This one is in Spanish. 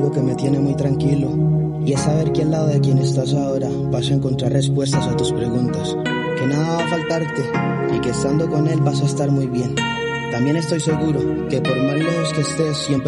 algo que me tiene muy tranquilo, y es saber que al lado de quien estás ahora vas a encontrar respuestas a tus preguntas, que nada va a faltarte y que estando con él vas a estar muy bien. También estoy seguro que por más lejos que estés siempre